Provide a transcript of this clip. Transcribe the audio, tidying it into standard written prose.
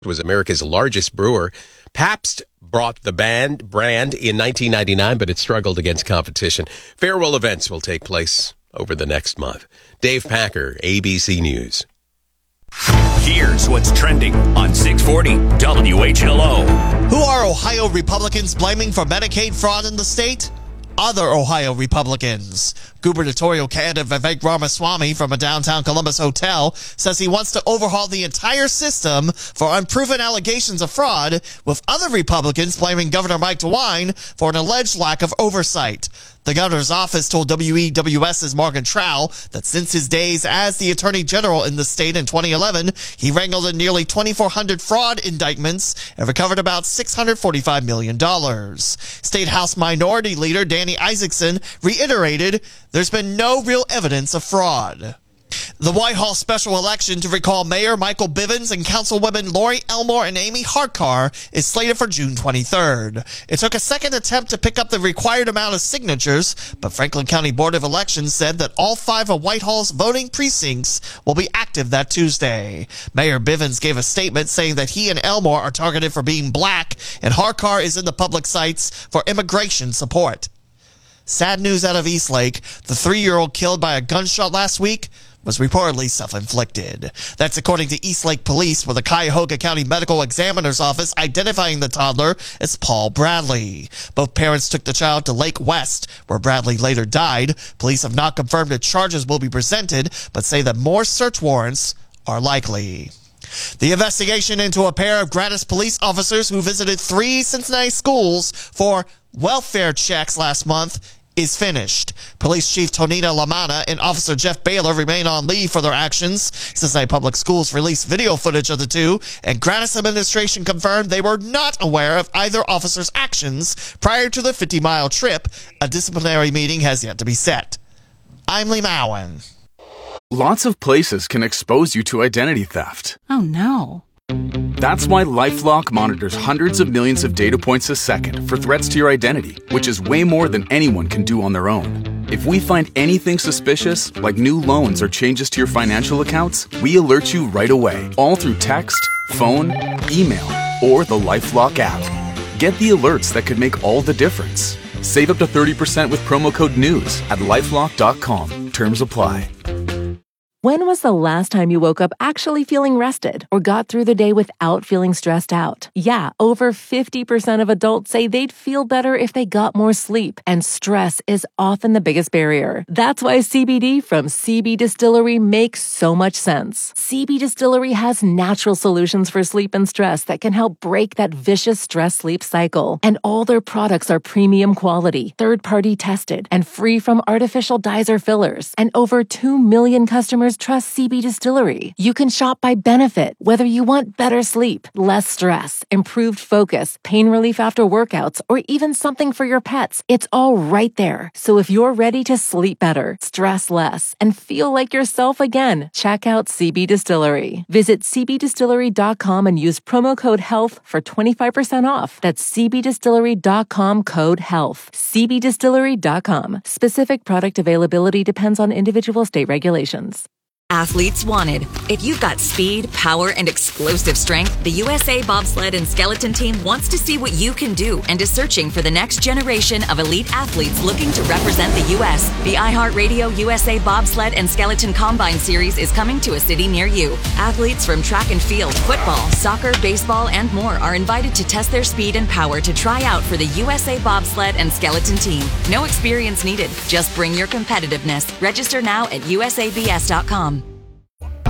was America's largest brewer. Pabst brought the brand in 1999, but it struggled against competition. Farewell events will take place over the next month. Dave Packer, ABC News. Here's what's trending on 640 WHLO. Who are Ohio Republicans blaming for Medicaid fraud in the state? Other Ohio Republicans. Gubernatorial candidate Vivek Ramaswamy from a downtown Columbus hotel says he wants to overhaul the entire system for unproven allegations of fraud, with other Republicans blaming Governor Mike DeWine for an alleged lack of oversight. The governor's office told WEWS's Morgan Trowell that since his days as the attorney general in the state in 2011, he wrangled in nearly 2,400 fraud indictments and recovered about $645 million. State House Minority Leader Danny Isaacson reiterated there's been no real evidence of fraud. The Whitehall special election to recall Mayor Michael Bivens and Councilwomen Lori Elmore and Amy Harkar is slated for June 23rd. It took a second attempt to pick up the required amount of signatures, but Franklin County Board of Elections said that all 5 of Whitehall's voting precincts will be active that Tuesday. Mayor Bivens gave a statement saying that he and Elmore are targeted for being black, and Harkar is in the public sights for immigration support. Sad news out of Eastlake. The 3-year-old killed by a gunshot last week was reportedly self-inflicted. That's according to Eastlake Police, with the Cuyahoga County Medical Examiner's Office identifying the toddler as Paul Bradley. Both parents took the child to Lake West, where Bradley later died. Police have not confirmed that charges will be presented, but say that more search warrants are likely. The investigation into a pair of Gratis police officers who visited 3 Cincinnati schools for welfare checks last month is finished. Police Chief Tonina LaManna and Officer Jeff Baylor remain on leave for their actions. Cincinnati Public Schools released video footage of the two, and Gratis administration confirmed they were not aware of either officer's actions prior to the 50-mile trip. A disciplinary meeting has yet to be set. I'm Lee Mowen. Lots of places can expose you to identity theft. Oh no. That's why LifeLock monitors hundreds of millions of data points a second for threats to your identity, which is way more than anyone can do on their own. If we find anything suspicious, like new loans or changes to your financial accounts, we alert you right away, all through text, phone, email, or the LifeLock app. Get the alerts that could make all the difference. Save up to 30% with promo code NEWS at LifeLock.com. Terms apply. When was the last time you woke up actually feeling rested or got through the day without feeling stressed out? Yeah, over 50% of adults say they'd feel better if they got more sleep, and stress is often the biggest barrier. That's why CBD from CB Distillery makes so much sense. CB Distillery has natural solutions for sleep and stress that can help break that vicious stress-sleep cycle. And all their products are premium quality, third-party tested, and free from artificial dyes or fillers. And over 2 million customers trust CB Distillery. You can shop by benefit, whether you want better sleep, less stress, improved focus, pain relief after workouts, or even something for your pets. It's all right there. So if you're ready to sleep better, stress less, and feel like yourself again, check out CB Distillery. Visit cbdistillery.com and use promo code HEALTH for 25% off. That's cbdistillery.com, code HEALTH. cbdistillery.com. Specific product availability depends on individual state regulations. Athletes wanted. If you've got speed, power, and explosive strength, the USA Bobsled and Skeleton Team wants to see what you can do and is searching for the next generation of elite athletes looking to represent the U.S. The iHeartRadio USA Bobsled and Skeleton Combine Series is coming to a city near you. Athletes from track and field, football, soccer, baseball, and more are invited to test their speed and power to try out for the USA Bobsled and Skeleton Team. No experience needed. Just bring your competitiveness. Register now at usabs.com.